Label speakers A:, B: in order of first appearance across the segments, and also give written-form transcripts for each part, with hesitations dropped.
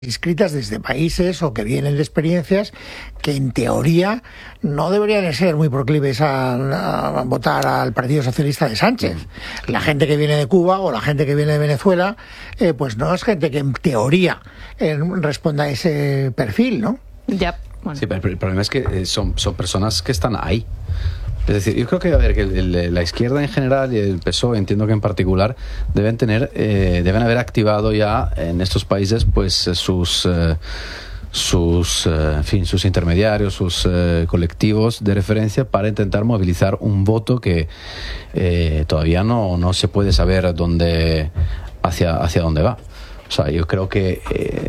A: inscritas desde países o que vienen de experiencias que en teoría no deberían de ser muy proclives a votar al Partido Socialista de Sánchez. La gente que viene de Cuba o la gente que viene de Venezuela, pues no es gente que en teoría responda a ese perfil, ¿no?
B: Ya. Bueno.
C: Sí, pero el problema es que son personas que están ahí. Es decir, yo creo que, a ver, que la izquierda en general y el PSOE, entiendo que en particular, deben haber activado ya en estos países pues sus intermediarios, sus colectivos de referencia para intentar movilizar un voto que todavía no se puede saber hacia dónde va. O sea, yo creo que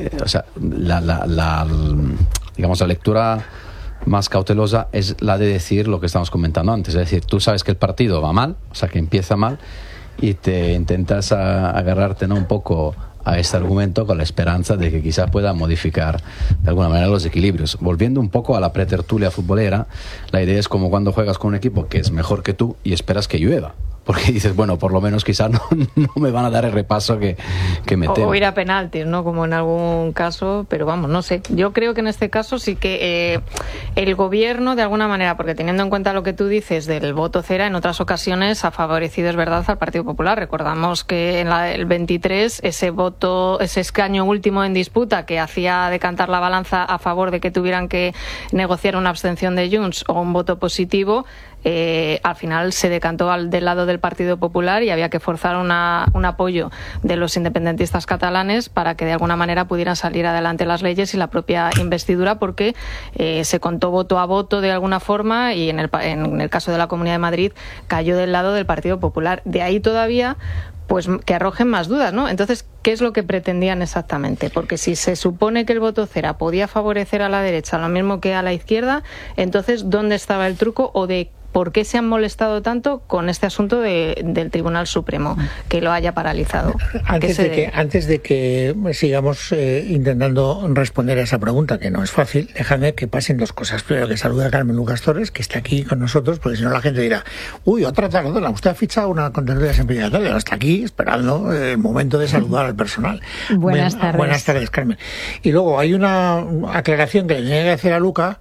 C: digamos, la lectura más cautelosa es la de decir lo que estamos comentando antes. Es decir, tú sabes que el partido va mal, o sea, que empieza mal, y te intentas agarrarte, ¿no?, un poco a este argumento con la esperanza de que quizás pueda modificar de alguna manera los equilibrios. Volviendo un poco a la pretertulia futbolera, la idea es como cuando juegas con un equipo que es mejor que tú y esperas que llueva. Porque dices, bueno, por lo menos quizás no me van a dar el repaso que me temo.
B: O ir a penaltis, ¿no? Como en algún caso, pero vamos, no sé. Yo creo que en este caso sí que el gobierno, de alguna manera, porque teniendo en cuenta lo que tú dices del voto cera, en otras ocasiones ha favorecido, es verdad, al Partido Popular. Recordamos que en el 23 ese escaño último en disputa que hacía decantar la balanza a favor de que tuvieran que negociar una abstención de Junts o un voto positivo, al final se decantó del lado del Partido Popular y había que forzar un apoyo de los independentistas catalanes para que de alguna manera pudieran salir adelante las leyes y la propia investidura, porque se contó voto a voto de alguna forma y en el caso de la Comunidad de Madrid cayó del lado del Partido Popular. De ahí todavía pues que arrojen más dudas, ¿no? Entonces, ¿qué es lo que pretendían exactamente? Porque si se supone que el voto cera podía favorecer a la derecha lo mismo que a la izquierda, entonces, ¿dónde estaba el truco o de por qué se han molestado tanto con este asunto del Tribunal Supremo, que lo haya paralizado?
A: Antes de que sigamos intentando responder a esa pregunta, que no es fácil, déjame que pasen dos cosas. Primero, que salude a Carmen Lucas Torres, que está aquí con nosotros, porque si no la gente dirá, uy, otra taradora, usted ha fichado una contertulia siempre tal, está aquí esperando el momento de saludar al personal.
D: Buenas tardes.
A: Buenas tardes, Carmen. Y luego hay una aclaración que le tenía que hacer a Luca,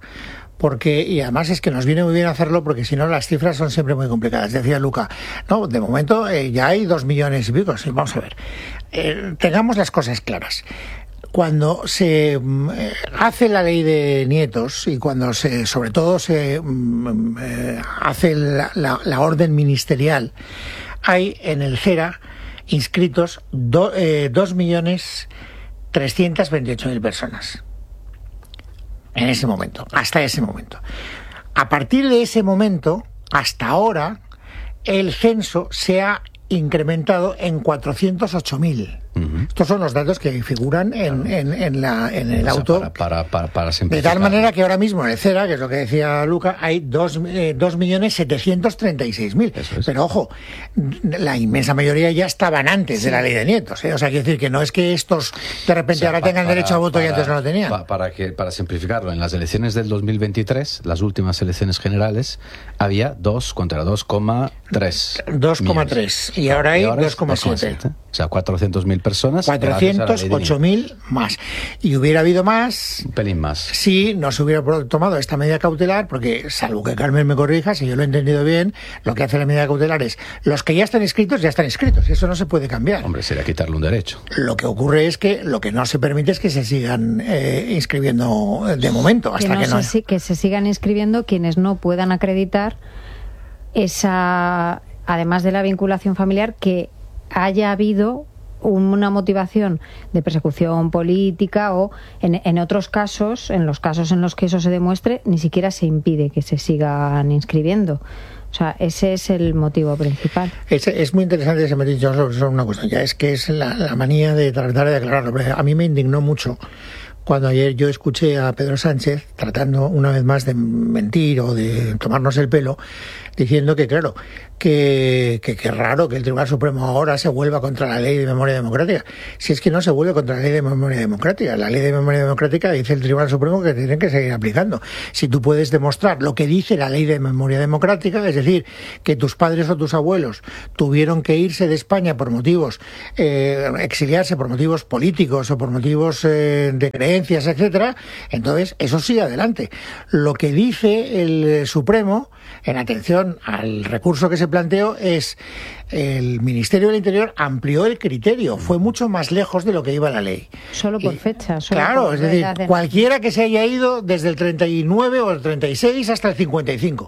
A: y además es que nos viene muy bien hacerlo, porque si no las cifras son siempre muy complicadas. Decía Luca, no, de momento ya hay 2 millones y pico. Sí, vamos a ver, tengamos las cosas claras. Cuando se hace la ley de nietos y cuando sobre todo se hace la orden ministerial, hay en el CERA inscritos 2.328.000 personas. En ese momento, hasta ese momento. A partir de ese momento, hasta ahora, el censo se ha incrementado en 408.000. Estos son los datos que figuran en el auto.
C: Para
A: de tal manera que ahora mismo en el CERA, que es lo que decía Luca, hay 2.736.000. Pero ojo, la inmensa mayoría ya estaban antes de la ley de nietos, ¿eh? O sea, quiere decir que no es que estos de repente ahora tengan derecho a voto y antes no lo tenían.
C: Para simplificarlo, en las elecciones del 2023, las últimas elecciones generales, había 2,3.
A: 2,3 y ahora hay 2,7.
C: O sea, 400.000 personas.
A: 408.000 más. Y hubiera habido más.
C: Un pelín más.
A: Si no se hubiera tomado esta medida cautelar, porque, salvo que Carmen me corrija, si yo lo he entendido bien, lo que hace la medida cautelar es, los que ya están inscritos, y eso no se puede cambiar.
C: Hombre, sería quitarle un derecho.
A: Lo que ocurre es que lo que no se permite es que se sigan inscribiendo de momento, hasta
D: que se sigan inscribiendo quienes no puedan acreditar esa, además de la vinculación familiar, que haya habido una motivación de persecución política, o en otros casos, en los casos en los que eso se demuestre, ni siquiera se impide que se sigan inscribiendo. O sea, ese es el motivo principal.
A: Es muy interesante ese metido sobre una cuestión, ya es que es la manía de tratar de aclararlo. A mí me indignó mucho cuando ayer yo escuché a Pedro Sánchez tratando una vez más de mentir o de tomarnos el pelo, diciendo que, claro, que raro que el Tribunal Supremo ahora se vuelva contra la ley de memoria democrática. Si es que no se vuelve contra la ley de memoria democrática. La ley de memoria democrática dice el Tribunal Supremo que tienen que seguir aplicando. Si tú puedes demostrar lo que dice la ley de memoria democrática, es decir, que tus padres o tus abuelos tuvieron que irse de España por motivos, exiliarse por motivos políticos o por motivos de creencias, etcétera, entonces eso sigue adelante. Lo que dice el Supremo, en atención al recurso que se planteó, es el Ministerio del Interior amplió el criterio, fue mucho más lejos de lo que iba la ley.
D: Solo por fecha.
A: Claro, es decir, cualquiera que se haya ido desde el 39 o el 36 hasta el 55.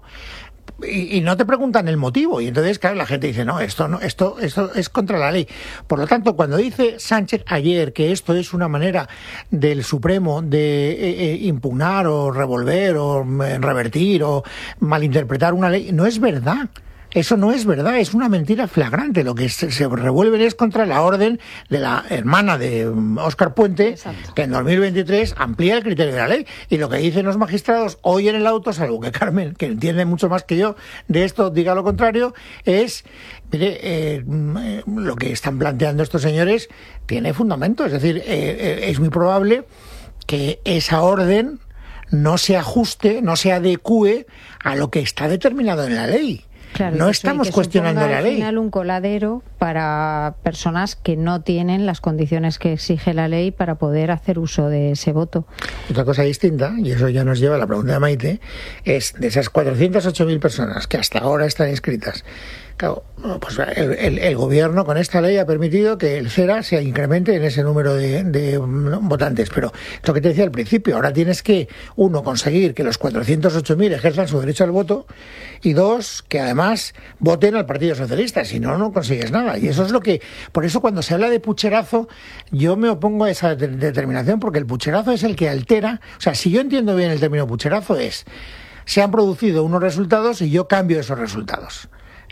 A: Y no te preguntan el motivo, y entonces claro, la gente dice esto es contra la ley. Por lo tanto, cuando dice Sánchez ayer que esto es una manera del Supremo de impugnar o revolver o revertir o malinterpretar una ley, no es verdad. Eso no es verdad, es una mentira flagrante. Lo que se revuelven es contra la orden de la hermana de Óscar Puente, exacto, que en 2023 amplía el criterio de la ley. Y lo que dicen los magistrados hoy en el auto, salvo que Carmen, que entiende mucho más que yo de esto, diga lo contrario, es, mire, lo que están planteando estos señores tiene fundamento. Es decir, es muy probable que esa orden no se ajuste, no se adecue a lo que está determinado en la ley.
D: Claro,
A: no estamos cuestionando la ley.
D: Al final un coladero para personas que no tienen las condiciones que exige la ley para poder hacer uso de ese voto.
A: Otra cosa distinta, y eso ya nos lleva a la pregunta de Maite, es de esas 408.000 personas que hasta ahora están inscritas. Claro, pues el gobierno con esta ley ha permitido que el CERA se incremente en ese número de votantes, pero lo que te decía al principio, ahora tienes que, uno, conseguir que los 408.000 ejerzan su derecho al voto, y dos, que además voten al Partido Socialista, si no, no consigues nada. Y eso es lo que, por eso cuando se habla de pucherazo, yo me opongo a esa determinación, porque el pucherazo es el que altera, o sea, si yo entiendo bien el término pucherazo es, se han producido unos resultados y yo cambio esos resultados.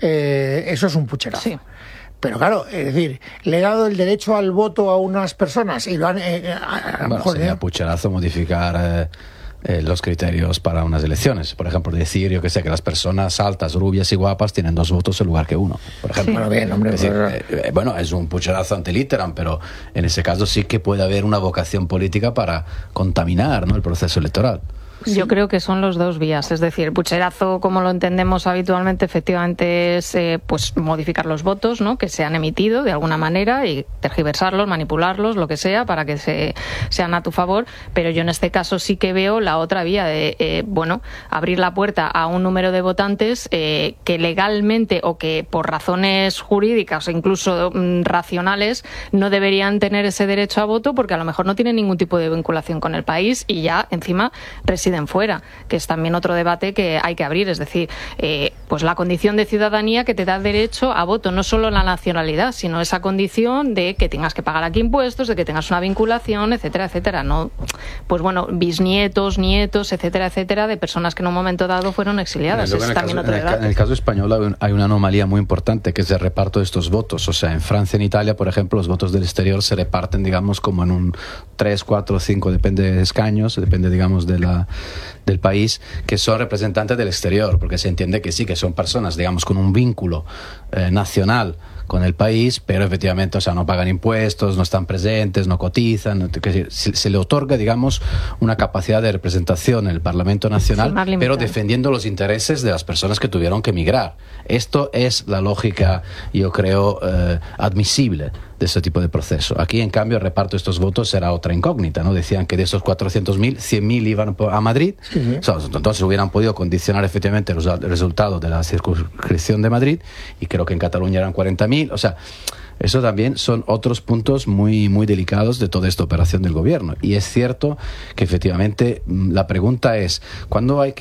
A: Eso es un pucherazo. Sí. Pero claro, es decir, le he dado el derecho al voto a unas personas y lo han... a lo mejor
C: sería pucherazo modificar los criterios para unas elecciones. Por ejemplo, decir, yo que sé, que las personas altas, rubias y guapas tienen 2 votos en lugar que 1. Por ejemplo.
A: Sí. Bueno, bien, hombre,
C: es decir, bueno, es un pucherazo ante litteram, pero en ese caso sí que puede haber una vocación política para contaminar, ¿no?, el proceso electoral.
B: Sí. Yo creo que son los dos vías, es decir, el pucherazo, como lo entendemos habitualmente, efectivamente es pues modificar los votos, ¿no?, que se han emitido de alguna manera y tergiversarlos, manipularlos, lo que sea, para que sean a tu favor. Pero yo en este caso sí que veo la otra vía de abrir la puerta a un número de votantes que legalmente o que por razones jurídicas o incluso racionales no deberían tener ese derecho a voto, porque a lo mejor no tienen ningún tipo de vinculación con el país y ya encima residen fuera, que es también otro debate que hay que abrir. Es decir, pues la condición de ciudadanía que te da derecho a voto, no solo la nacionalidad, sino esa condición de que tengas que pagar aquí impuestos, de que tengas una vinculación, etcétera, etcétera. No, pues bueno, bisnietos, nietos, etcétera, etcétera, de personas que en un momento dado fueron exiliadas.
C: En el caso español hay una anomalía muy importante, que es el reparto de estos votos. O sea, en Francia, en Italia, por ejemplo, los votos del exterior se reparten, digamos, como en un 3, 4, 5, depende de escaños, depende, digamos, del país, que son representantes del exterior, porque se entiende que sí, que son personas, digamos, con un vínculo nacional con el país, pero efectivamente, o sea, no pagan impuestos, no están presentes, no cotizan, se le otorga, digamos, una capacidad de representación en el Parlamento Nacional, pero defendiendo los intereses de las personas que tuvieron que emigrar. Esto es la lógica, yo creo, admisible de este tipo de proceso. Aquí, en cambio, el reparto de estos votos era otra incógnita, ¿no? Decían que de esos 400.000, 100.000 iban a Madrid. Sí. O sea, entonces hubieran podido condicionar efectivamente el resultado de la circunscripción de Madrid, y creo que en Cataluña eran 40.000. O sea, eso también son otros puntos muy, muy delicados de toda esta operación del gobierno. Y es cierto que efectivamente la pregunta es, cuando hay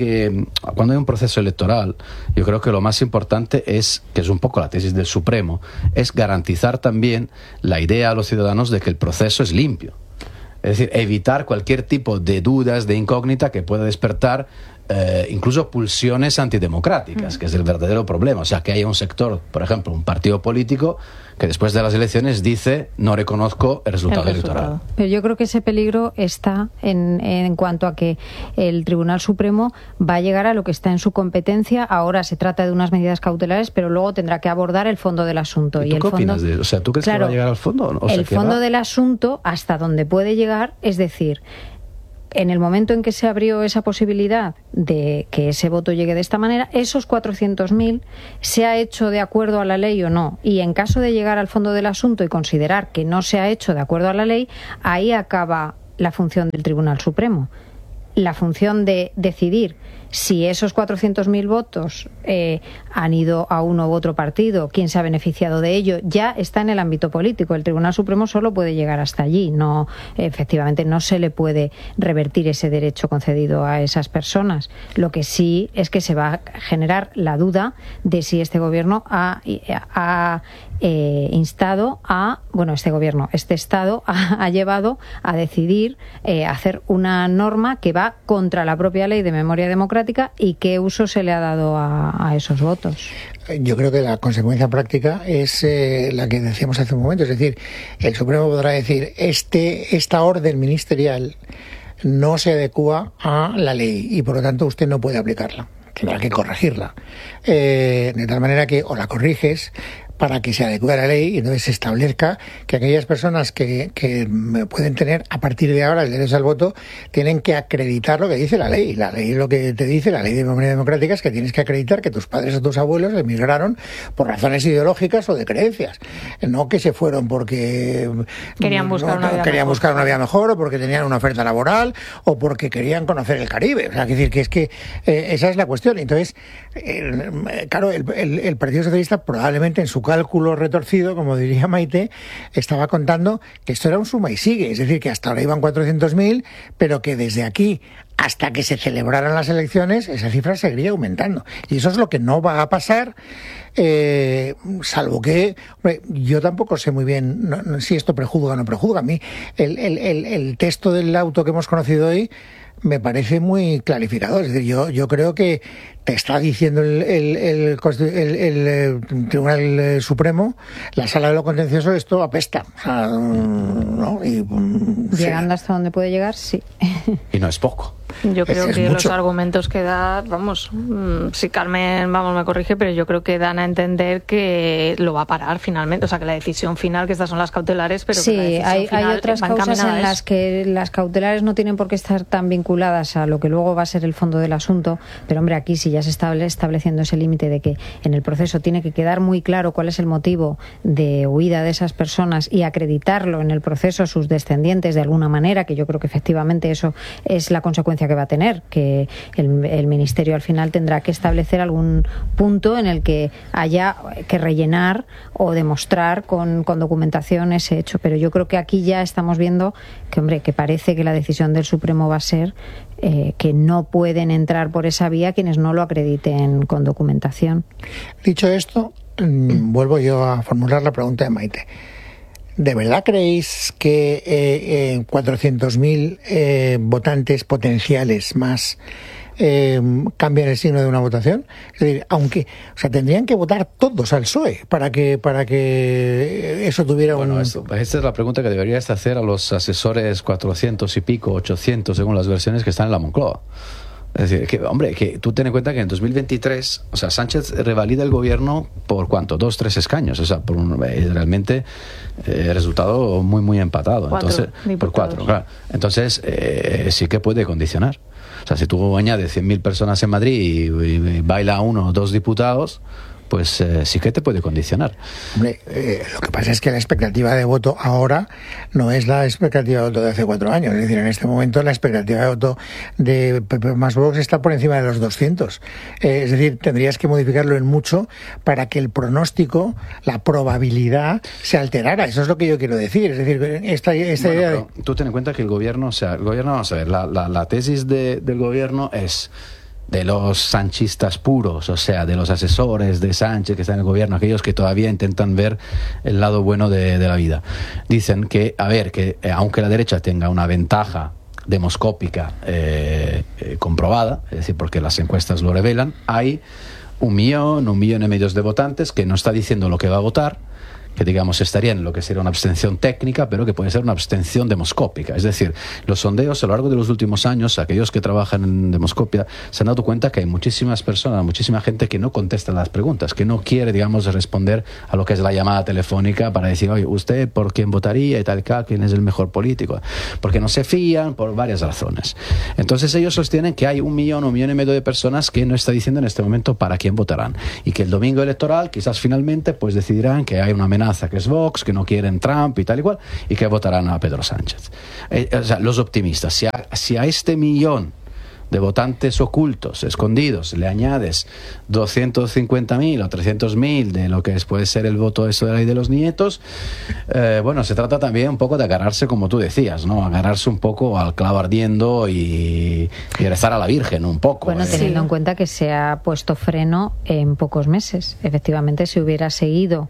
C: un proceso electoral, yo creo que lo más importante es, que es un poco la tesis del Supremo, es garantizar también la idea a los ciudadanos de que el proceso es limpio. Es decir, evitar cualquier tipo de dudas, de incógnita que pueda despertar incluso pulsiones antidemocráticas, que es el verdadero problema. O sea, que haya un sector, por ejemplo, un partido político que después de las elecciones dice no reconozco el resultado electoral.
D: Pero yo creo que ese peligro está en cuanto a que el Tribunal Supremo va a llegar a lo que está en su competencia. Ahora se trata de unas medidas cautelares, pero luego tendrá que abordar el fondo del asunto.
C: ¿Y tú qué opinas de eso? O sea, ¿tú crees que va a llegar al fondo? O sea,
D: el fondo del asunto, hasta donde puede llegar, es decir, en el momento en que se abrió esa posibilidad de que ese voto llegue de esta manera, esos 400.000 se ha hecho de acuerdo a la ley o no. Y en caso de llegar al fondo del asunto y considerar que no se ha hecho de acuerdo a la ley, ahí acaba la función del Tribunal Supremo. La función de decidir si esos 400.000 votos han ido a uno u otro partido, quién se ha beneficiado de ello, ya está en el ámbito político. El Tribunal Supremo solo puede llegar hasta allí. No, efectivamente, no se le puede revertir ese derecho concedido a esas personas. Lo que sí es que se va a generar la duda de si este gobierno ha instado a, bueno, este Estado ha llevado a decidir hacer una norma que va contra la propia ley de memoria democrática y qué uso se le ha dado a esos votos.
A: Yo creo que la consecuencia práctica es la que decíamos hace un momento, es decir, el Supremo podrá decir esta orden ministerial no se adecúa a la ley y por lo tanto usted no puede aplicarla, tendrá que corregirla, de tal manera que o la corriges para que se adecue a la ley y entonces se establezca que aquellas personas que pueden tener a partir de ahora el derecho al voto tienen que acreditar lo que dice la ley. La ley lo que te dice, la ley de memoria democrática, es que tienes que acreditar que tus padres o tus abuelos emigraron por razones ideológicas o de creencias, no que se fueron porque
B: querían buscar
A: una vida mejor o porque tenían una oferta laboral o porque querían conocer el Caribe. O sea, quiero decir que esa es la cuestión. Entonces, claro, el Partido Socialista probablemente en su cálculo retorcido, como diría Maite, estaba contando que esto era un suma y sigue, es decir, que hasta ahora iban 400.000, pero que desde aquí hasta que se celebraran las elecciones esa cifra seguiría aumentando. Y eso es lo que no va a pasar, salvo que, hombre, yo tampoco sé muy bien si esto prejuzga o no prejuzga. A mí el texto del auto que hemos conocido hoy me parece muy clarificador. Es decir, yo creo que te está diciendo el Tribunal Supremo, la Sala de lo Contencioso, esto apesta. O sea, ¿no?
D: Llegando hasta donde puede llegar, sí.
C: Y no es poco.
B: Yo creo que
A: mucho.
B: los argumentos que da, si Carmen, me corrige, pero yo creo que dan a entender que lo va a parar finalmente, o sea, que la decisión final, que estas son las cautelares, pero
D: sí,
B: que la decisión final
D: hay otras causas en las que las cautelares no tienen por qué estar tan vinculadas a lo que luego va a ser el fondo del asunto, pero hombre, aquí sí ya se está estableciendo ese límite de que en el proceso tiene que quedar muy claro cuál es el motivo de huida de esas personas y acreditarlo en el proceso a sus descendientes de alguna manera, que yo creo que efectivamente eso es la consecuencia que va a tener, que el Ministerio al final tendrá que establecer algún punto en el que haya que rellenar o demostrar con documentación ese hecho. Pero yo creo que aquí ya estamos viendo que, hombre, que parece que la decisión del Supremo va a ser que no pueden entrar por esa vía quienes no lo acrediten con documentación.
A: Dicho esto, vuelvo yo a formular la pregunta de Maite. ¿De verdad creéis que 400.000 votantes potenciales más cambian el signo de una votación? Es decir, tendrían que votar todos al PSOE para que eso tuviera
C: esta es la pregunta que deberías hacer a los asesores 400 y pico, 800, según las versiones que están en la Moncloa. Es decir, que tú ten en cuenta que en 2023, o sea, Sánchez revalida el gobierno por ¿cuánto? 2-3 escaños, o sea, realmente resultado muy, muy empatado. Entonces, por 4, claro. Entonces, sí que puede condicionar. O sea, si tú añades 100.000 personas en Madrid y baila 1 o 2 diputados, pues sí que te puede condicionar.
A: Hombre, lo que pasa es que la expectativa de voto ahora no es la expectativa de voto de hace 4 años. Es decir, en este momento la expectativa de voto de PP más Vox está por encima de los 200. Es decir, tendrías que modificarlo en mucho para que el pronóstico, la probabilidad, se alterara. Eso es lo que yo quiero decir. Es decir, esta idea de...
C: Tú ten en cuenta que el gobierno, vamos a ver, la tesis del gobierno es de los sanchistas puros, o sea, de los asesores de Sánchez que están en el gobierno, aquellos que todavía intentan ver el lado bueno de la vida. Dicen que, aunque la derecha tenga una ventaja demoscópica comprobada, es decir, porque las encuestas lo revelan, hay 1 millón, 1,5 millones de votantes que no está diciendo lo que va a votar, que digamos estaría en lo que sería una abstención técnica, pero que puede ser una abstención demoscópica. Es decir, los sondeos a lo largo de los últimos años, aquellos que trabajan en demoscopia se han dado cuenta que hay muchísimas personas, muchísima gente que no contesta las preguntas, que no quiere, digamos, responder a lo que es la llamada telefónica para decir, oye, ¿usted por quién votaría y tal, quién es el mejor político? Porque no se fían por varias razones. Entonces ellos sostienen que hay 1 millón, 1,5 millones de personas que no está diciendo en este momento para quién votarán, y que el domingo electoral quizás finalmente pues decidirán que hay una amenaza que es Vox, que no quieren Trump y tal y cual, y que votarán a Pedro Sánchez. O sea, los optimistas, si a este millón de votantes ocultos, escondidos, le añades 250.000 o 300.000 de lo que puede ser el voto eso de la ley de los nietos, bueno, se trata también un poco de agarrarse, como tú decías, ¿no? Agarrarse un poco al clavo ardiendo y rezar a la Virgen un poco.
D: Bueno, teniendo en cuenta que se ha puesto freno en pocos meses. Efectivamente, si hubiera seguido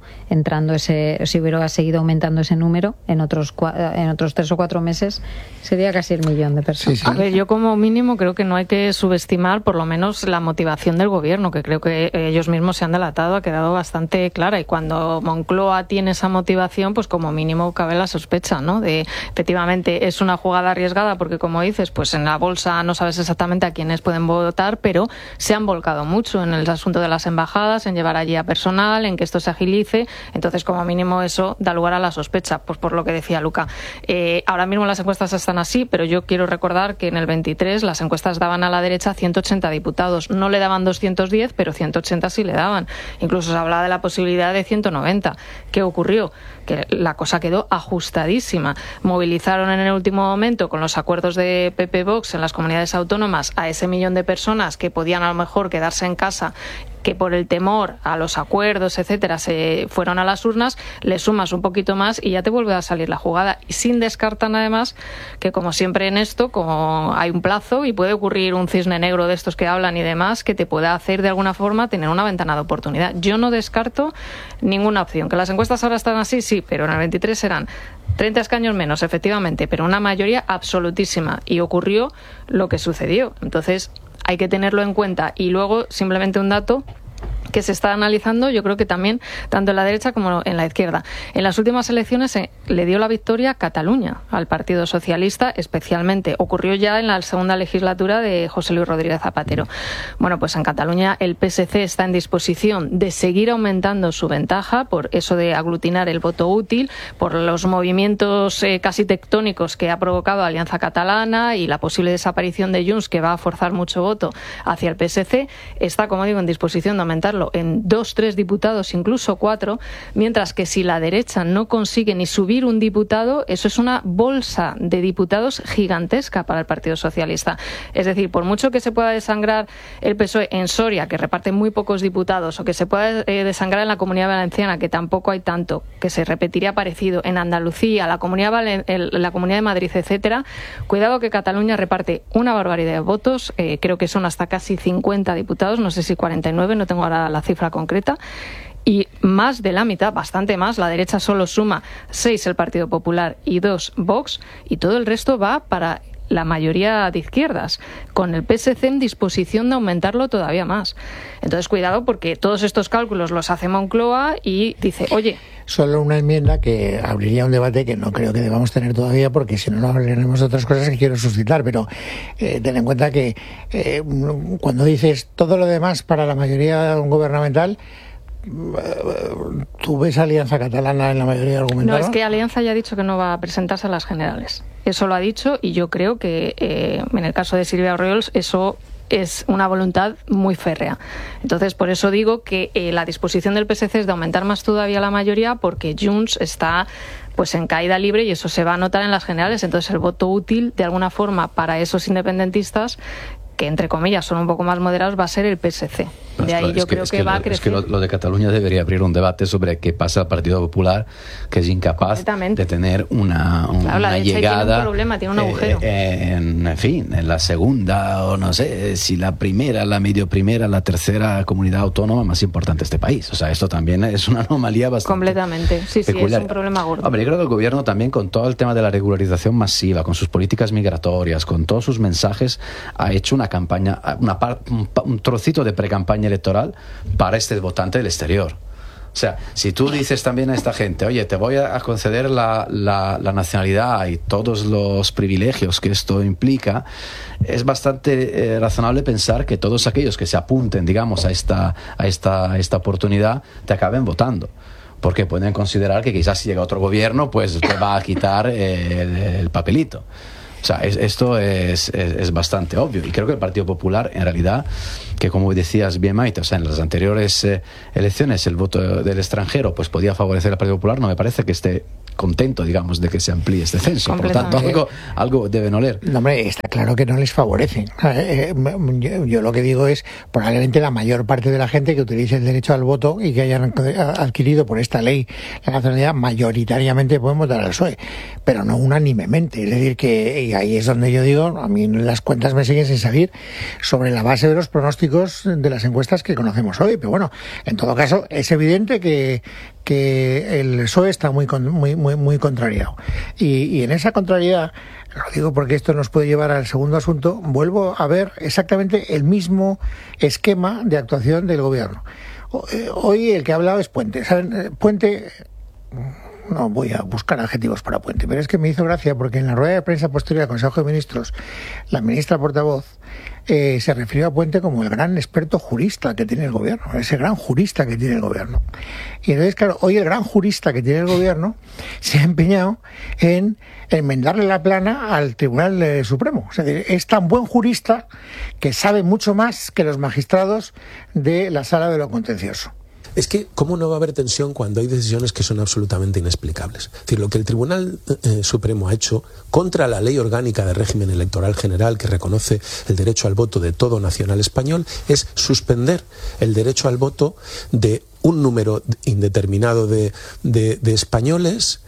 D: aumentando ese número en otros 3 o 4 meses, sería casi el millón de personas.
B: Sí, sí. A ver, yo como mínimo creo que no hay que subestimar por lo menos la motivación del gobierno, que creo que ellos mismos se han delatado, ha quedado bastante clara, y cuando Moncloa tiene esa motivación, pues como mínimo cabe la sospecha, ¿no? De efectivamente es una jugada arriesgada porque, como dices, pues en la bolsa no sabes exactamente a quiénes pueden votar, pero se han volcado mucho en el asunto de las embajadas, en llevar allí a personal, en que esto se agilice. Entonces, como mínimo eso da lugar a la sospecha, pues por lo que decía Luca. Ahora mismo las encuestas están así, pero yo quiero recordar que en el 23 las encuestas daban a la derecha 180 diputados. No le daban 210, pero 180 sí le daban. Incluso se hablaba de la posibilidad de 190. ¿Qué ocurrió? Que la cosa quedó ajustadísima. Movilizaron en el último momento, con los acuerdos de PP Vox en las comunidades autónomas, a ese millón de personas que podían a lo mejor quedarse en casa, que por el temor a los acuerdos, etcétera, se fueron a las urnas. Le sumas un poquito más y ya te vuelve a salir la jugada. Y sin descartar además que, como siempre en esto, como hay un plazo y puede ocurrir un cisne negro de estos que hablan y demás, que te pueda hacer de alguna forma tener una ventana de oportunidad. Yo no descarto ninguna opción. Que las encuestas ahora están así, sí, pero en el 23 serán 30 escaños menos, efectivamente, pero una mayoría absolutísima. Y ocurrió lo que sucedió. Entonces hay que tenerlo en cuenta. Y luego, simplemente un dato que se está analizando, yo creo que también, tanto en la derecha como en la izquierda. En las últimas elecciones le dio la victoria Cataluña al Partido Socialista, especialmente. Ocurrió ya en la segunda legislatura de José Luis Rodríguez Zapatero. Bueno, pues en Cataluña el PSC está en disposición de seguir aumentando su ventaja por eso de aglutinar el voto útil, por los movimientos casi tectónicos que ha provocado Alianza Catalana y la posible desaparición de Junts, que va a forzar mucho voto hacia el PSC. Está, como digo, en disposición de aumentarlo en 2, 3 diputados, incluso 4, mientras que si la derecha no consigue ni subir un diputado, eso es una bolsa de diputados gigantesca para el Partido Socialista. Es decir, por mucho que se pueda desangrar el PSOE en Soria, que reparte muy pocos diputados, o que se pueda desangrar en la Comunidad Valenciana, que tampoco hay tanto, que se repetiría parecido, en Andalucía, la Comunidad de Madrid, etcétera, cuidado que Cataluña reparte una barbaridad de votos, creo que son hasta casi 50 diputados, no sé si 49, no tengo ahora la cifra concreta, y más de la mitad, bastante más, la derecha solo suma 6 el Partido Popular y 2 Vox, y todo el resto va para la mayoría de izquierdas, con el PSC en disposición de aumentarlo todavía más. Entonces, cuidado, porque todos estos cálculos los hace Moncloa y dice, oye...
A: Solo una enmienda que abriría un debate que no creo que debamos tener todavía, porque si no, no hablaremos de otras cosas que quiero suscitar, pero ten en cuenta que cuando dices todo lo demás para la mayoría gubernamental, ¿tú ves Alianza Catalana en la mayoría argumentada?
B: No, es que Alianza ya ha dicho que no va a presentarse a las generales. Eso lo ha dicho, y yo creo que en el caso de Silvia Orriols eso es una voluntad muy férrea. Entonces, por eso digo que la disposición del PSC es de aumentar más todavía la mayoría, porque Junts está pues en caída libre y eso se va a notar en las generales. Entonces, el voto útil, de alguna forma, para esos independentistas que entre comillas son un poco más moderados, va a ser el PSC. De ahí yo creo que va a crecer.
C: Es que lo de Cataluña debería abrir un debate sobre qué pasa al Partido Popular, que es incapaz de tener una llegada.
B: Tiene un problema, tiene un agujero.
C: En fin, en la segunda, o no sé, si la primera, la medio primera, la tercera comunidad autónoma más importante de este país. O sea, esto también es una anomalía bastante
B: completamente, sí,
C: peculiar.
B: Es un problema gordo.
C: Hombre, yo creo que el gobierno también, con todo el tema de la regularización masiva, con sus políticas migratorias, con todos sus mensajes, ha hecho una campaña, un trocito de precampaña electoral para este votante del exterior. O sea, si tú dices también a esta gente, oye, te voy a conceder la nacionalidad y todos los privilegios que esto implica, es bastante razonable pensar que todos aquellos que se apunten, digamos, a esta oportunidad, te acaben votando. Porque pueden considerar que quizás si llega otro gobierno, pues te va a quitar el papelito. O sea, esto es bastante obvio. Y creo que el Partido Popular, en realidad, que como decías bien, Maite, o sea, en las anteriores elecciones el voto del extranjero pues podía favorecer al Partido Popular, no me parece que esté contento, digamos, de que se amplíe este censo. Por lo tanto, algo deben oler.
A: No, hombre, está claro que no les favorece. Yo lo que digo es, probablemente la mayor parte de la gente que utilice el derecho al voto y que hayan adquirido por esta ley la nacionalidad, mayoritariamente pueden votar al PSOE, pero no unánimemente. Es decir, que y ahí es donde yo digo, a mí las cuentas me siguen sin salir sobre la base de los pronósticos de las encuestas que conocemos hoy. Pero bueno, en todo caso, es evidente que el PSOE está muy contrariado. Y en esa contrariedad, lo digo porque esto nos puede llevar al segundo asunto, vuelvo a ver exactamente el mismo esquema de actuación del gobierno. Hoy el que ha hablado es Puente. ¿Saben? Puente... No voy a buscar adjetivos para Puente, pero es que me hizo gracia porque en la rueda de prensa posterior al Consejo de Ministros, la ministra portavoz se refirió a Puente como el gran experto jurista que tiene el gobierno, ese gran jurista que tiene el gobierno. Y entonces, claro, hoy el gran jurista que tiene el gobierno se ha empeñado en enmendarle la plana al Tribunal Supremo. O sea, es tan buen jurista que sabe mucho más que los magistrados de la Sala de lo Contencioso.
E: Es que, ¿cómo no va a haber tensión cuando hay decisiones que son absolutamente inexplicables? Es decir, lo que el Tribunal Supremo ha hecho contra la Ley Orgánica de Régimen Electoral General, que reconoce el derecho al voto de todo nacional español, es suspender el derecho al voto de un número indeterminado de españoles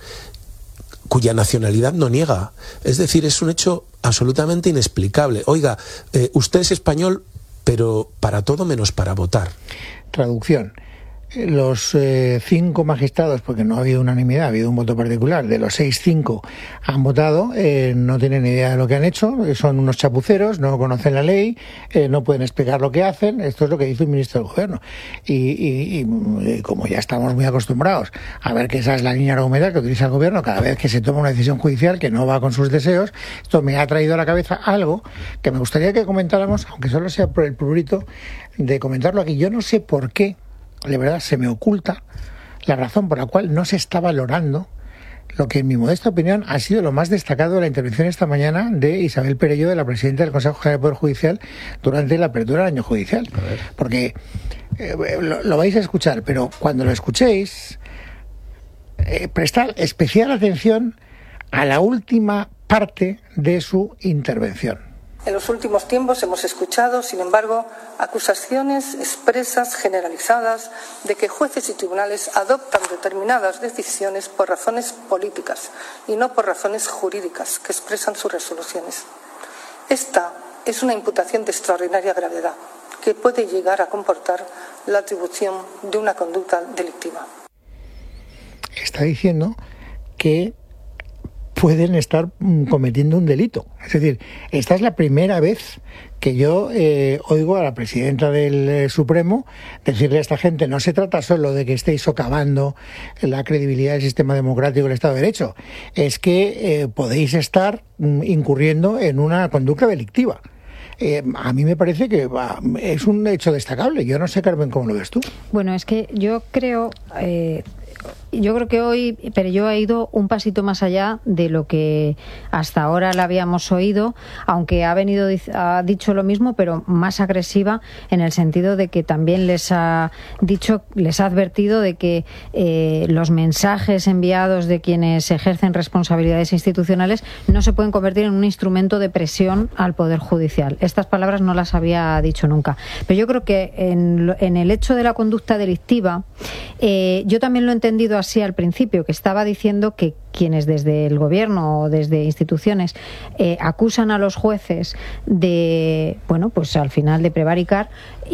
E: cuya nacionalidad no niega. Es decir, es un hecho absolutamente inexplicable. Oiga, usted es español, pero para todo menos para votar.
A: Traducción. Los 5 magistrados, porque no ha habido unanimidad, ha habido un voto particular, de los 5 han votado, no tienen idea de lo que han hecho, son unos chapuceros, no conocen la ley, no pueden explicar lo que hacen. Esto es lo que dice un ministro del gobierno. Y como ya estamos muy acostumbrados a ver que esa es la línea argumental que utiliza el gobierno cada vez que se toma una decisión judicial que no va con sus deseos, esto me ha traído a la cabeza algo que me gustaría que comentáramos, aunque solo sea por el prurito de comentarlo aquí. Yo no sé por qué, de verdad, se me oculta la razón por la cual no se está valorando lo que, en mi modesta opinión, ha sido lo más destacado de la intervención esta mañana de Isabel Perello, de la presidenta del Consejo General del Poder Judicial, durante la apertura del año judicial. Porque lo vais a escuchar, pero cuando lo escuchéis, prestad especial atención a la última parte de su intervención.
F: En los últimos tiempos hemos escuchado, sin embargo, acusaciones expresas, generalizadas, de que jueces y tribunales adoptan determinadas decisiones por razones políticas y no por razones jurídicas que expresan sus resoluciones. Esta es una imputación de extraordinaria gravedad que puede llegar a comportar la atribución de una conducta delictiva. Está diciendo que pueden estar cometiendo un delito. Es decir, esta es la primera vez que yo oigo a la presidenta del Supremo decirle a esta gente: no se trata solo de que estéis socavando la credibilidad del sistema democrático y el Estado de Derecho, es que podéis estar incurriendo en una conducta delictiva. A mí me parece que es un hecho destacable. Yo no sé, Carmen, cómo lo ves tú.
D: Bueno, es que yo creo, yo creo que hoy Perelló ha ido un pasito más allá de lo que hasta ahora la habíamos oído, aunque ha dicho lo mismo, pero más agresiva, en el sentido de que también les ha advertido de que los mensajes enviados de quienes ejercen responsabilidades institucionales no se pueden convertir en un instrumento de presión al Poder Judicial. Estas palabras no las había dicho nunca. Pero yo creo que en el hecho de la conducta delictiva, yo también lo he entendido así al principio, que estaba diciendo que quienes desde el gobierno o desde instituciones acusan a los jueces de, bueno, pues al final de prevaricar,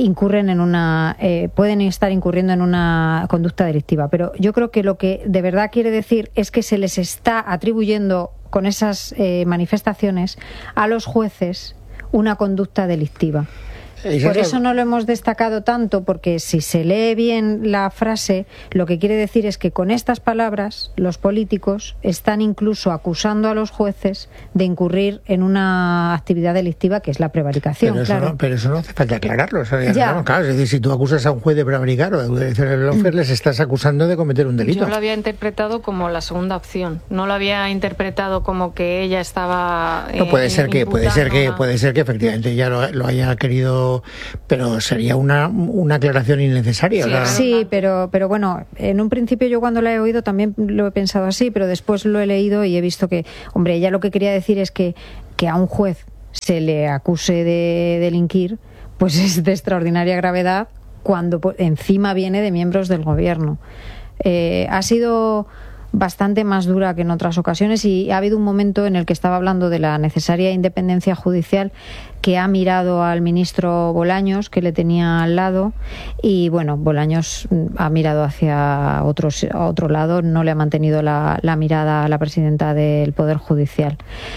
D: pueden estar incurriendo en una conducta delictiva. Pero yo creo que lo que de verdad quiere decir es que se les está atribuyendo con esas manifestaciones a los jueces una conducta delictiva. Por eso no lo hemos destacado tanto, porque si se lee bien la frase, lo que quiere decir es que con estas palabras los políticos están incluso acusando a los jueces de incurrir en una actividad delictiva que es la prevaricación.
A: Pero eso no hace falta aclararlo. Claro, es decir, si tú acusas a un juez de prevaricar o de hacer lawfare, les estás acusando de cometer un delito.
B: Yo lo había interpretado como la segunda opción. No lo había interpretado como que ella estaba.
A: No, puede ser que efectivamente ella lo haya querido, pero sería una aclaración innecesaria.
D: Sí, pero bueno, en un principio yo cuando la he oído también lo he pensado así, pero después lo he leído y he visto que, hombre, ella lo que quería decir es que a un juez se le acuse de delinquir, pues es de extraordinaria gravedad cuando encima viene de miembros del gobierno. Ha sido bastante más dura que en otras ocasiones, y ha habido un momento en el que estaba hablando de la necesaria independencia judicial, que ha mirado al ministro Bolaños, que le tenía al lado, y bueno, Bolaños ha mirado hacia otro lado, no le ha mantenido la mirada a la presidenta del Poder Judicial.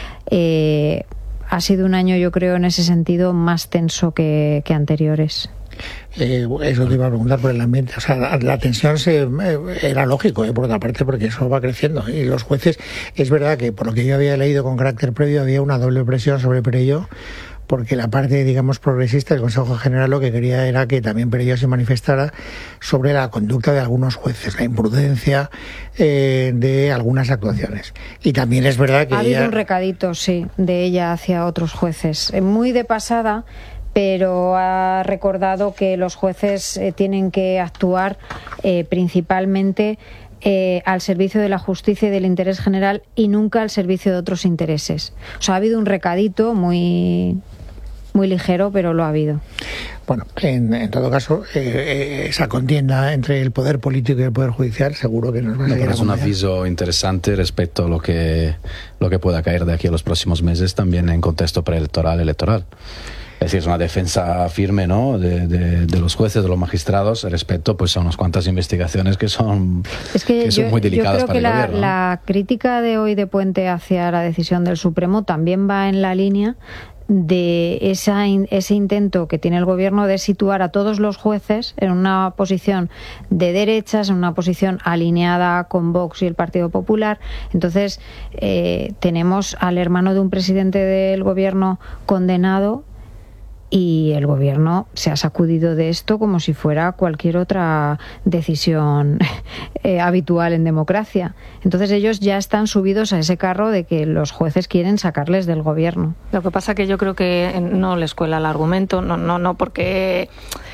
D: Ha sido un año, yo creo, en ese sentido, más tenso que anteriores.
A: Eso te iba a preguntar por el ambiente. O sea, la tensión era lógico, por otra parte, porque eso va creciendo. Y los jueces, es verdad que por lo que yo había leído con carácter previo, había una doble presión sobre Perelló, porque la parte, digamos, progresista del Consejo General lo que quería era que también Perelló se manifestara sobre la conducta de algunos jueces, la imprudencia de algunas actuaciones. Y también es verdad que
D: ha habido un recadito, sí, de ella hacia otros jueces, muy de pasada, pero ha recordado que los jueces tienen que actuar principalmente al servicio de la justicia y del interés general, y nunca al servicio de otros intereses. O sea, ha habido un recadito muy ligero, pero lo ha habido.
A: Bueno, en todo caso, esa contienda entre el poder político y el poder judicial seguro que nos va a seguir.
C: Es un aviso interesante respecto a lo que pueda caer de aquí a los próximos meses, también en contexto preelectoral. Es decir, es una defensa firme, ¿no?, de los jueces, de los magistrados, respecto pues a unas cuantas investigaciones que son muy delicadas para el gobierno.
D: La crítica de hoy de Puente hacia la decisión del Supremo también va en la línea de ese intento que tiene el gobierno de situar a todos los jueces en una posición de derechas, en una posición alineada con Vox y el Partido Popular. Entonces, tenemos al hermano de un presidente del gobierno condenado, y el gobierno se ha sacudido de esto como si fuera cualquier otra decisión habitual en democracia. Entonces ellos ya están subidos a ese carro de que los jueces quieren sacarles del gobierno.
B: Lo que pasa que yo creo que no les cuela el argumento, no porque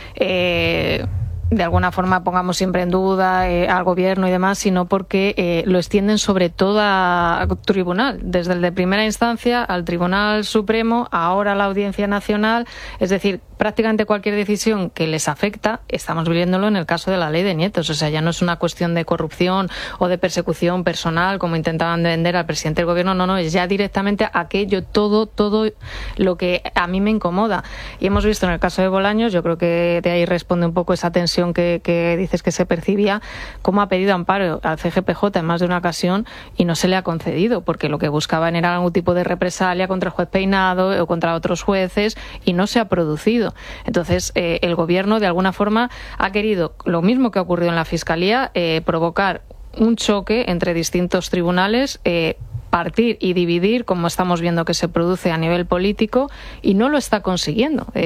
B: de alguna forma pongamos siempre en duda al gobierno y demás, sino porque lo extienden sobre todo tribunal, desde el de primera instancia al Tribunal Supremo, ahora a la Audiencia Nacional. Es decir, prácticamente cualquier decisión que les afecta, estamos viviéndolo en el caso de la ley de nietos. O sea, ya no es una cuestión de corrupción o de persecución personal, como intentaban vender al presidente del gobierno, no, es ya directamente aquello, todo lo que a mí me incomoda. Y hemos visto en el caso de Bolaños, yo creo que de ahí responde un poco esa tensión que dices que se percibía, cómo ha pedido amparo al CGPJ en más de una ocasión y no se le ha concedido, porque lo que buscaban era algún tipo de represalia contra el juez Peinado o contra otros jueces, y no se ha producido. Entonces, el gobierno de alguna forma ha querido, lo mismo que ha ocurrido en la Fiscalía, provocar un choque entre distintos tribunales, partir y dividir, como estamos viendo que se produce a nivel político, y no lo está consiguiendo.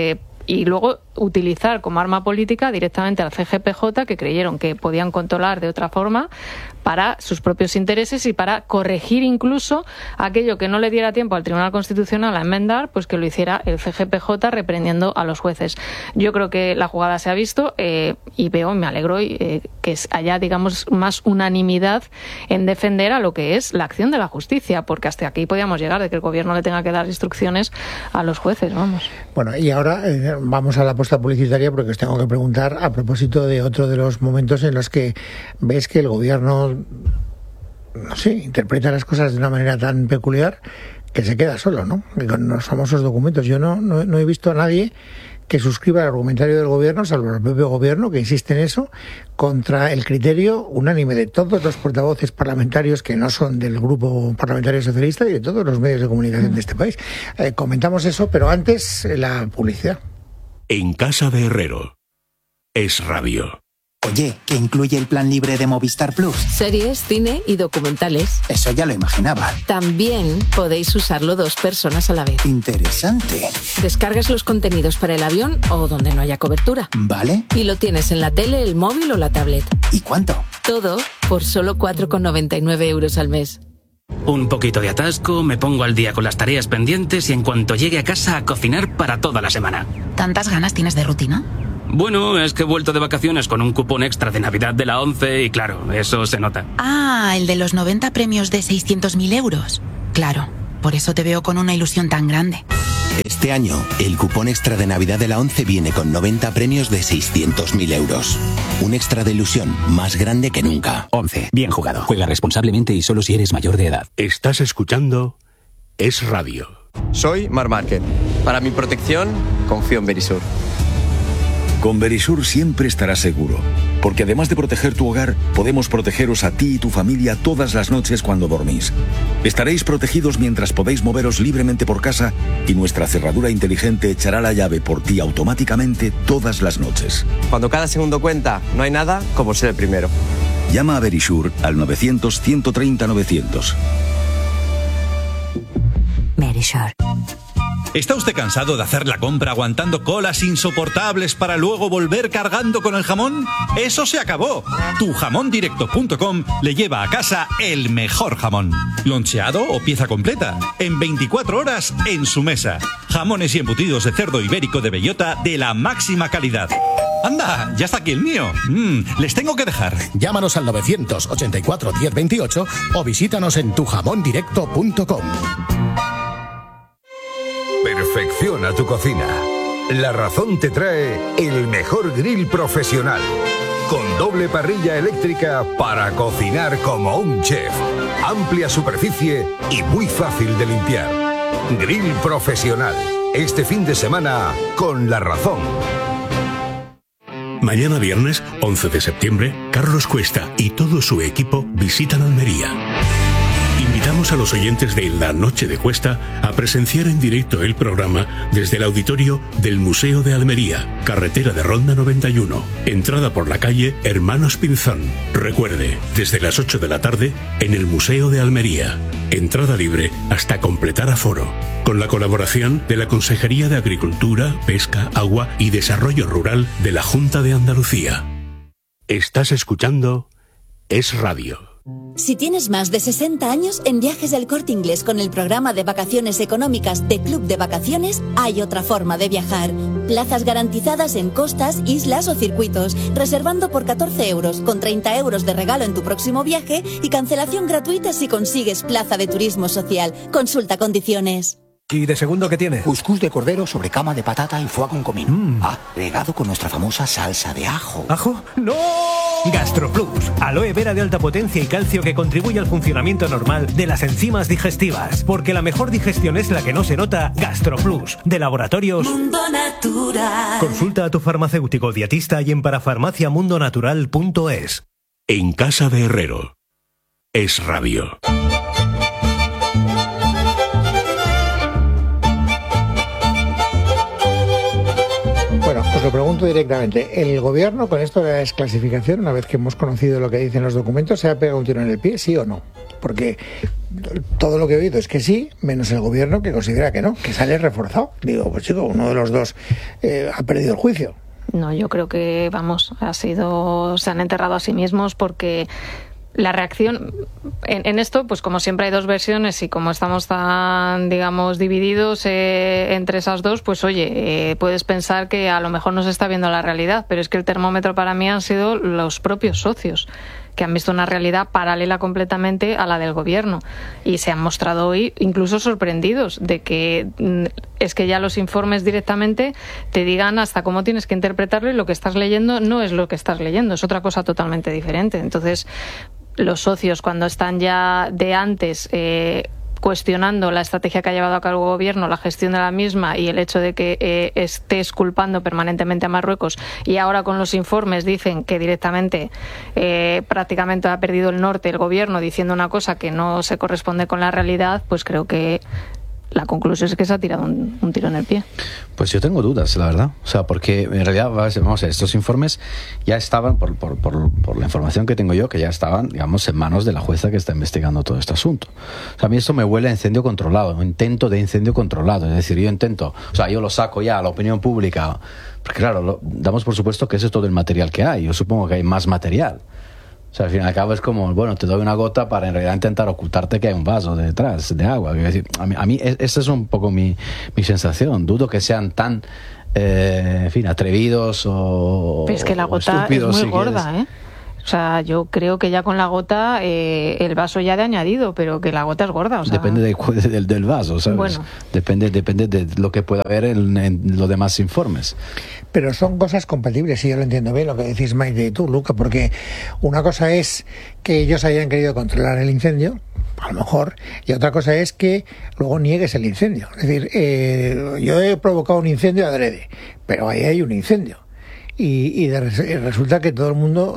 B: y luego utilizar como arma política directamente al CGPJ, que creyeron que podían controlar de otra forma para sus propios intereses y para corregir incluso aquello que no le diera tiempo al Tribunal Constitucional a enmendar, pues que lo hiciera el CGPJ reprendiendo a los jueces. Yo creo que la jugada se ha visto y me alegro que haya, digamos, más unanimidad en defender a lo que es la acción de la justicia, porque hasta aquí podíamos llegar, de que el gobierno le tenga que dar instrucciones a los jueces, vamos.
A: Bueno, y ahora vamos a la posta publicitaria, porque os tengo que preguntar a propósito de otro de los momentos en los que ves que el gobierno, no sé, interpreta las cosas de una manera tan peculiar que se queda solo, ¿no? Y con los famosos documentos. Yo no he visto a nadie que suscriba el argumentario del gobierno, salvo el propio gobierno, que insiste en eso, contra el criterio unánime de todos los portavoces parlamentarios que no son del grupo parlamentario socialista y de todos los medios de comunicación de este país. Comentamos eso, pero antes la publicidad.
G: En casa de Herrero. Es Radio.
H: Oye, ¿qué incluye el plan libre de Movistar Plus?
I: Series, cine y documentales.
H: Eso ya lo imaginaba.
I: También podéis usarlo 2 personas a la vez.
H: Interesante.
I: Descargas los contenidos para el avión o donde no haya cobertura.
H: ¿Vale?
I: Y lo tienes en la tele, el móvil o la tablet.
H: ¿Y cuánto?
I: Todo por solo 4,99 euros al mes.
J: Un poquito de atasco, me pongo al día con las tareas pendientes y en cuanto llegue a casa a cocinar para toda la semana.
K: ¿Tantas ganas tienes de rutina?
J: Bueno, es que he vuelto de vacaciones con un cupón extra de Navidad de la 11 y claro, eso se nota.
K: Ah, el de los 90 premios de 600.000 euros. Claro, por eso te veo con una ilusión tan grande.
L: Este año, el cupón extra de Navidad de la 11 viene con 90 premios de 600.000 euros. Un extra de ilusión más grande que nunca.
M: 11. Bien jugado. Juega responsablemente y solo si eres mayor de edad.
G: Estás escuchando Es Radio.
N: Soy Marc Márquez. Para mi protección, confío en Verisur.
O: Con Verisur siempre estarás seguro, porque además de proteger tu hogar, podemos protegeros a ti y tu familia todas las noches cuando dormís. Estaréis protegidos mientras podéis moveros libremente por casa y nuestra cerradura inteligente echará la llave por ti automáticamente todas las noches.
N: Cuando cada segundo cuenta, no hay nada como ser el primero.
O: Llama a Verisur al 900-130-900.
K: Verisur.
P: ¿Está usted cansado de hacer la compra aguantando colas insoportables para luego volver cargando con el jamón? ¡Eso se acabó! Tujamondirecto.com le lleva a casa el mejor jamón. Loncheado o pieza completa. En 24 horas en su mesa. Jamones y embutidos de cerdo ibérico de bellota de la máxima calidad. ¡Anda! ¡Ya está aquí el mío! Les tengo que dejar.
Q: Llámanos al 984 1028 o visítanos en tujamondirecto.com.
R: Perfecciona tu cocina. La Razón te trae el mejor grill profesional, con doble parrilla eléctrica para cocinar como un chef. Amplia superficie y muy fácil de limpiar. Grill profesional. Este fin de semana con La Razón.
G: Mañana viernes, 11 de septiembre, Carlos Cuesta y todo su equipo visitan Almería. Invitamos a los oyentes de La Noche de Cuesta a presenciar en directo el programa desde el auditorio del Museo de Almería, carretera de Ronda 91, entrada por la calle Hermanos Pinzón. Recuerde, desde las 8 de la tarde en el Museo de Almería. Entrada libre hasta completar aforo. Con la colaboración de la Consejería de Agricultura, Pesca, Agua y Desarrollo Rural de la Junta de Andalucía. Estás escuchando Es Radio.
S: Si tienes más de 60 años, en Viajes del Corte Inglés con el programa de vacaciones económicas de Club de Vacaciones hay otra forma de viajar. Plazas garantizadas en costas, islas o circuitos, reservando por 14 euros, con 30 euros de regalo en tu próximo viaje y cancelación gratuita si consigues plaza de turismo social. Consulta condiciones.
T: ¿Y de segundo qué tiene?
H: Cuscús de cordero sobre cama de patata y foie con comino. Regado con nuestra famosa salsa de ajo.
T: ¿Ajo? ¡No! GastroPlus, aloe vera de alta potencia y calcio que contribuye al funcionamiento normal de las enzimas digestivas. Porque la mejor digestión es la que no se nota. GastroPlus, de Laboratorios
S: Mundo Natural.
T: Consulta a tu farmacéutico dietista y en parafarmaciamundonatural.es.
G: En casa de Herrero. Es Radio.
A: Bueno, os lo pregunto directamente. ¿El gobierno, con esto de la desclasificación, una vez que hemos conocido lo que dicen los documentos, se ha pegado un tiro en el pie, sí o no? Porque todo lo que he oído es que sí, menos el gobierno que considera que no, que sale reforzado. Digo, pues chico, uno de los dos ha perdido el juicio.
B: No, yo creo que, se han enterrado a sí mismos porque la reacción en esto, pues como siempre hay dos versiones y como estamos tan, digamos, divididos entre esas dos, pues oye, puedes pensar que a lo mejor no se está viendo la realidad, pero es que el termómetro para mí han sido los propios socios, que han visto una realidad paralela completamente a la del gobierno y se han mostrado hoy incluso sorprendidos de que es que ya los informes directamente te digan hasta cómo tienes que interpretarlo y lo que estás leyendo no es lo que estás leyendo, es otra cosa totalmente diferente. Entonces, los socios, cuando están ya de antes cuestionando la estrategia que ha llevado a cabo el gobierno, la gestión de la misma y el hecho de que estés culpando permanentemente a Marruecos, y ahora con los informes dicen que directamente prácticamente ha perdido el norte el gobierno diciendo una cosa que no se corresponde con la realidad, pues creo que la conclusión es que se ha tirado un tiro en el pie.
C: Pues yo tengo dudas, la verdad. O sea, porque en realidad, vamos a ver, estos informes ya estaban, por la información que tengo yo, que ya estaban, digamos, en manos de la jueza que está investigando todo este asunto. O sea, a mí esto me huele a incendio controlado, un intento de incendio controlado. Es decir, yo lo saco ya a la opinión pública, porque claro, damos por supuesto que ese es todo el material que hay. Yo supongo que hay más material. O sea, al fin y al cabo es como, bueno, te doy una gota para en realidad intentar ocultarte que hay un vaso detrás de agua. Es decir, a mí esa es un poco mi sensación. Dudo que sean tan, atrevidos o
B: pero es que la gota es muy gorda, ¿eh? O sea, yo creo que ya con la gota el vaso ya de añadido, pero que la gota es gorda. O sea...
C: Depende del vaso, ¿sabes?
B: Bueno.
C: Depende de lo que pueda haber en los demás informes.
A: Pero son cosas compatibles, y yo lo entiendo bien lo que decís Maite y tú, Luca, porque una cosa es que ellos hayan querido controlar el incendio, a lo mejor, y otra cosa es que luego niegues el incendio. Es decir, yo he provocado un incendio adrede, pero ahí hay un incendio. Y resulta que todo el mundo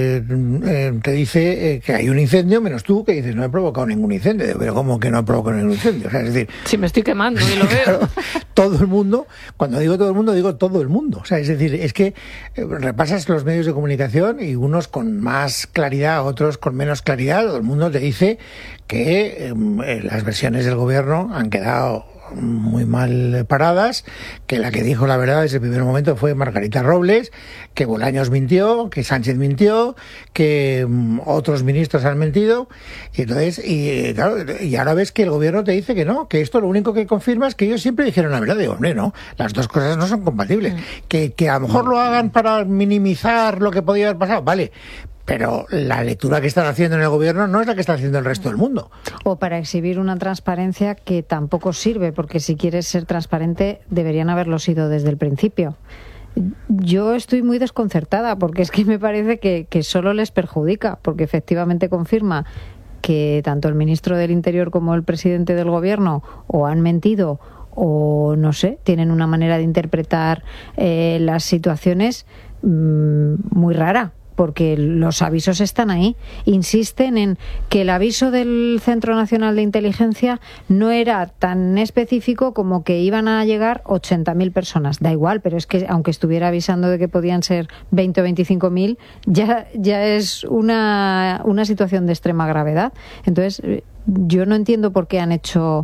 A: te dice que hay un incendio, menos tú, que dices no he provocado ningún incendio. Pero ¿cómo que no he provocado ningún incendio? O sea, es decir,
B: si me estoy quemando y lo veo.
A: Claro, todo el mundo, cuando digo todo el mundo, digo todo el mundo. O sea, es decir, es que repasas los medios de comunicación y unos con más claridad, otros con menos claridad. Todo el mundo te dice que las versiones del gobierno han quedado muy mal paradas, que la que dijo la verdad desde el primer momento fue Margarita Robles, que Bolaños mintió, que Sánchez mintió, que otros ministros han mentido, y entonces, y ahora ves que el gobierno te dice que no, que esto lo único que confirma es que ellos siempre dijeron la verdad. Digo, hombre, no, las dos cosas no son compatibles. Que a lo mejor lo hagan para minimizar lo que podía haber pasado, vale, pero la lectura que están haciendo en el gobierno no es la que está haciendo el resto del mundo.
D: O para exhibir una transparencia que tampoco sirve, porque si quieres ser transparente deberían haberlo sido desde el principio. Yo estoy muy desconcertada porque es que me parece que solo les perjudica, porque efectivamente confirma que tanto el ministro del Interior como el presidente del gobierno o han mentido o, no sé, tienen una manera de interpretar las situaciones muy rara. Porque los avisos están ahí. Insisten en que el aviso del Centro Nacional de Inteligencia no era tan específico como que iban a llegar 80.000 personas. Da igual, pero es que aunque estuviera avisando de que podían ser 20 o 25.000, ya es una situación de extrema gravedad. Entonces, yo no entiendo por qué han hecho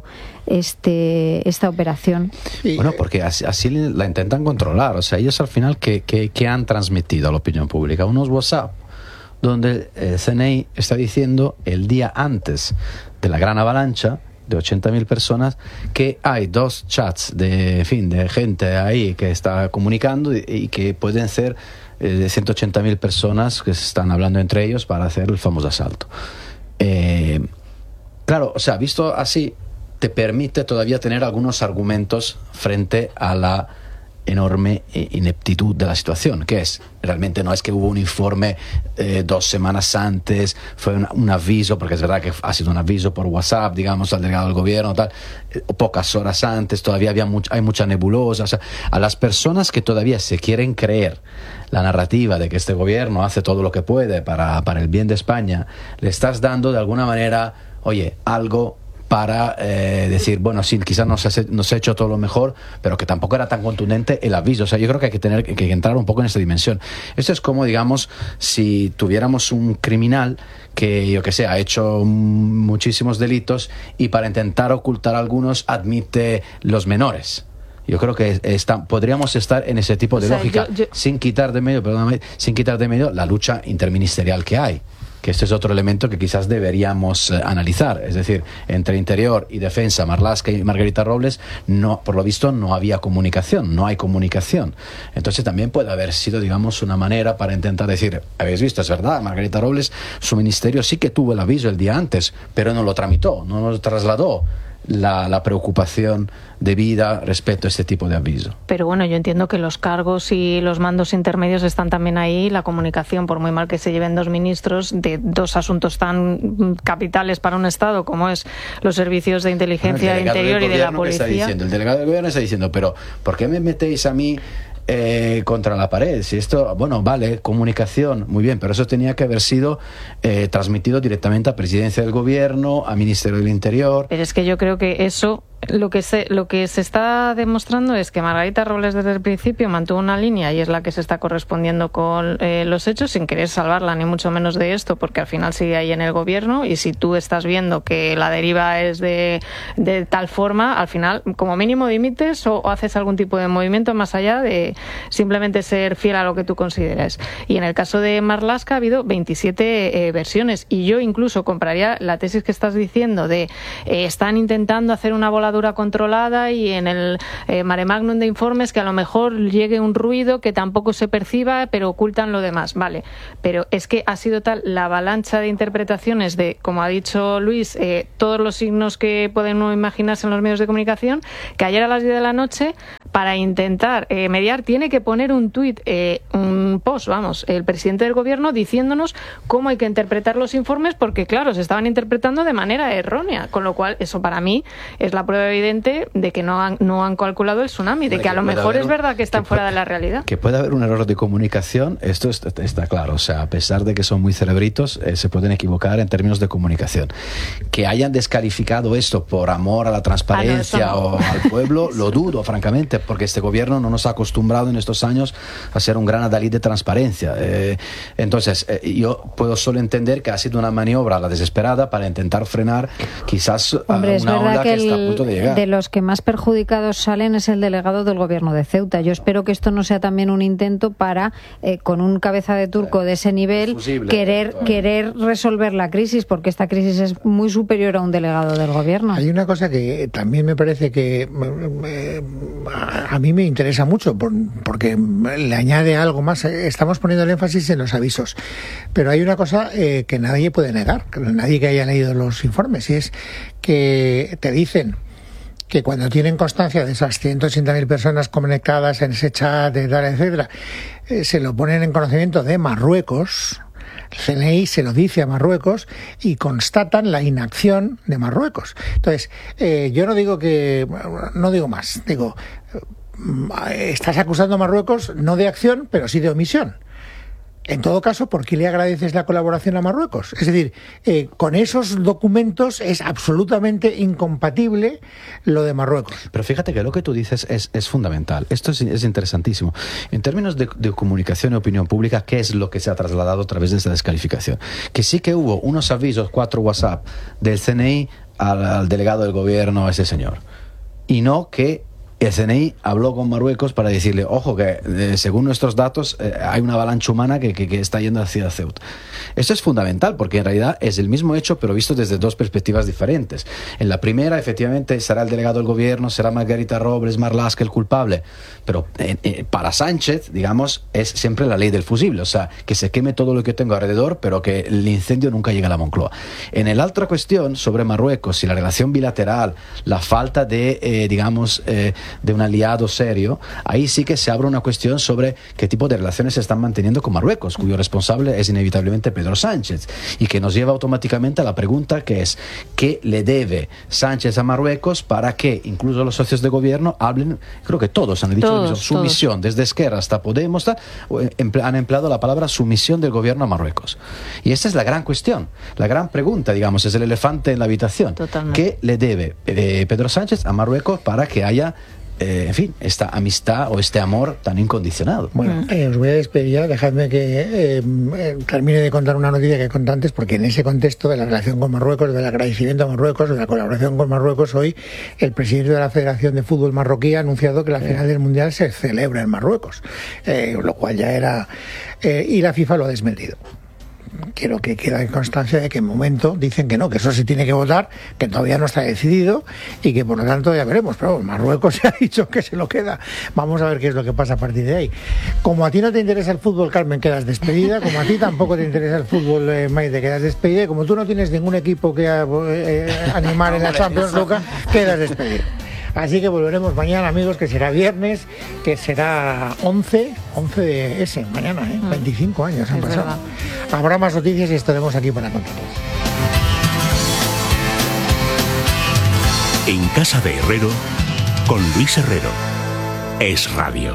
D: esta operación.
C: Bueno, porque así la intentan controlar. O sea, ellos al final, ¿qué han transmitido a la opinión pública? Unos WhatsApp donde el CNI está diciendo el día antes de la gran avalancha de 80.000 personas que hay 2 chats de gente ahí que está comunicando y que pueden ser de 180.000 personas que se están hablando entre ellos para hacer el famoso asalto. Claro, o sea, visto así, te permite todavía tener algunos argumentos frente a la enorme ineptitud de la situación, que es, realmente no es que hubo un informe 2 semanas antes, fue un aviso, porque es verdad que ha sido un aviso por WhatsApp, digamos, al delegado del gobierno, tal, pocas horas antes, todavía hay mucha nebulosa. O sea, a las personas que todavía se quieren creer la narrativa de que este gobierno hace todo lo que puede para el bien de España, le estás dando de alguna manera, oye, algo para decir, bueno, sí, quizás no se ha hecho todo lo mejor, pero que tampoco era tan contundente el aviso. O sea, yo creo que hay que entrar un poco en esa dimensión. Esto es como, digamos, si tuviéramos un criminal que, yo que sé, ha hecho muchísimos delitos y para intentar ocultar algunos admite los menores. Yo creo que podríamos estar en ese tipo de lógica, sin quitar de medio la lucha interministerial que hay. Que este es otro elemento que quizás deberíamos analizar. Es decir, entre Interior y Defensa, Marlaska y Margarita Robles, por lo visto no había comunicación, no hay comunicación. Entonces también puede haber sido, digamos, una manera para intentar decir, habéis visto, es verdad, Margarita Robles, su ministerio sí que tuvo el aviso el día antes, pero no lo tramitó, no lo trasladó la preocupación debida respecto a este tipo de aviso.
B: Pero bueno, yo entiendo que los cargos y los mandos intermedios están también ahí, la comunicación, por muy mal que se lleven dos ministros de dos asuntos tan capitales para un Estado como es los servicios de inteligencia de Interior y de la policía.
C: El delegado del gobierno está diciendo, pero ¿por qué me metéis a mí contra la pared? Si esto, bueno, vale, comunicación, muy bien, pero eso tenía que haber sido transmitido directamente a Presidencia del Gobierno, a Ministerio del Interior.
B: Pero es que yo creo que eso, lo que se está demostrando es que Margarita Robles desde el principio mantuvo una línea y es la que se está correspondiendo con los hechos, sin querer salvarla ni mucho menos de esto, porque al final sigue ahí en el Gobierno, y si tú estás viendo que la deriva es de tal forma, al final como mínimo dimites o haces algún tipo de movimiento más allá de simplemente ser fiel a lo que tú consideras. Y en el caso de Marlaska ha habido 27 versiones, y yo incluso compraría la tesis que estás diciendo de están intentando hacer una voladura controlada y en el mare magnum de informes que a lo mejor llegue un ruido que tampoco se perciba, pero ocultan lo demás. Vale, pero es que ha sido tal la avalancha de interpretaciones de, como ha dicho Luis, todos los signos que pueden uno imaginarse en los medios de comunicación, que ayer a las 10 de la noche, para intentar mediar, tiene que poner un tuit, un post, vamos, el presidente del Gobierno diciéndonos cómo hay que interpretar los informes, porque claro, se estaban interpretando de manera errónea, con lo cual eso para mí es la prueba evidente de que no han calculado el tsunami, de que a lo mejor es verdad que están fuera de la realidad.
C: Que puede haber un error de comunicación, esto está claro, o sea, a pesar de que son muy cerebritos, se pueden equivocar en términos de comunicación. Que hayan descalificado esto por amor a la transparencia o al pueblo, lo dudo, francamente, porque este Gobierno no nos ha acostumbrado en estos años a ser un gran adalid de transparencia. Entonces, yo puedo solo entender que ha sido una maniobra a la desesperada para intentar frenar quizás una ola que está a punto de llegar.
D: De los que más perjudicados salen es el delegado del Gobierno de Ceuta. Yo espero que esto no sea también un intento para, con un cabeza de turco de ese nivel, querer resolver la crisis, porque esta crisis es muy superior a un delegado del Gobierno.
A: Hay una cosa que también me parece que a mí me interesa mucho, porque le añade algo más. Estamos poniendo el énfasis en los avisos, pero hay una cosa que nadie puede negar, nadie que haya leído los informes, y es que te dicen que cuando tienen constancia de esas 180.000 personas conectadas en ese chat, etcétera, se lo ponen en conocimiento de Marruecos. El CNI se lo dice a Marruecos y constatan la inacción de Marruecos. Entonces, yo no digo más, digo, estás acusando a Marruecos no de acción, pero sí de omisión. En todo caso, ¿por qué le agradeces la colaboración a Marruecos? Es decir, con esos documentos es absolutamente incompatible lo de Marruecos.
C: Pero fíjate que lo que tú dices es fundamental. Esto es interesantísimo. En términos de comunicación y opinión pública, ¿qué es lo que se ha trasladado a través de esta descalificación? Que sí que hubo unos avisos, 4 WhatsApp del CNI al delegado del Gobierno, a ese señor. Y no que el CNI habló con Marruecos para decirle, ojo, que según nuestros datos hay una avalancha humana que está yendo hacia Ceuta. Esto es fundamental porque en realidad es el mismo hecho, pero visto desde dos perspectivas diferentes. En la primera, efectivamente, será el delegado del Gobierno, será Margarita Robles, Marlaska el culpable, pero para Sánchez, digamos, es siempre la ley del fusible, o sea, que se queme todo lo que tengo alrededor, pero que el incendio nunca llegue a la Moncloa. En la otra cuestión sobre Marruecos y la relación bilateral, la falta de, de un aliado serio, ahí sí que se abre una cuestión sobre qué tipo de relaciones se están manteniendo con Marruecos, cuyo responsable es inevitablemente Pedro Sánchez, y que nos lleva automáticamente a la pregunta que es ¿qué le debe Sánchez a Marruecos para que incluso los socios de gobierno hablen? Creo que todos han dicho lo mismo, sumisión, desde Esquerra hasta Podemos han empleado la palabra sumisión del gobierno a Marruecos, y esta es la gran cuestión, la gran pregunta, digamos, es el elefante en la habitación.
B: Totalmente.
C: ¿Qué le debe Pedro Sánchez a Marruecos para que haya en fin, esta amistad o este amor tan incondicionado?
A: Bueno, os voy a despedir ya, dejadme que termine de contar una noticia que conté antes, porque en ese contexto de la relación con Marruecos, del agradecimiento a Marruecos, de la colaboración con Marruecos, hoy el presidente de la Federación de Fútbol Marroquí ha anunciado que la final del Mundial se celebra en Marruecos, lo cual ya era... y la FIFA lo ha desmentido. Quiero que quede constancia de que en momento dicen que no, que eso se tiene que votar, que todavía no está decidido y que por lo tanto ya veremos, pero Marruecos se ha dicho que se lo queda. Vamos a ver qué es lo que pasa a partir de ahí. Como a ti no te interesa el fútbol, Carmen, quedas despedida. Como a ti tampoco te interesa el fútbol, Maite, quedas despedida. Y como tú no tienes ningún equipo que animar en la Champions League, quedas despedida. Así que volveremos mañana, amigos, que será viernes, que será 11 de ese, mañana, 25 años han pasado. Verdad. Habrá más noticias y estaremos aquí para contarles.
G: En Casa de Herrero, con Luis Herrero. Es Radio.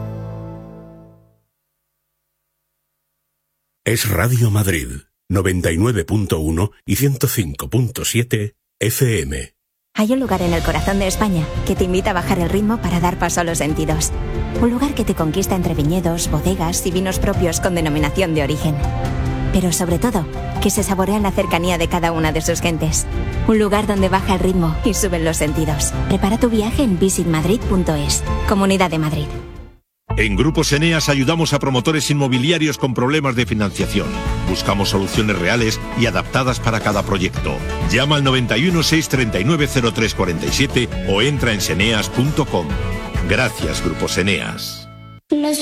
G: Es Radio Madrid, 99.1 y 105.7 FM.
U: Hay un lugar en el corazón de España que te invita a bajar el ritmo para dar paso a los sentidos. Un lugar que te conquista entre viñedos, bodegas y vinos propios con denominación de origen. Pero sobre todo, que se saborea en la cercanía de cada una de sus gentes. Un lugar donde baja el ritmo y suben los sentidos. Prepara tu viaje en visitmadrid.es. Comunidad de Madrid.
V: En Grupos Eneas ayudamos a promotores inmobiliarios con problemas de financiación. Buscamos soluciones reales y adaptadas para cada proyecto. Llama al 91 639 0347 o entra en seneas.com. Gracias, Grupos Eneas.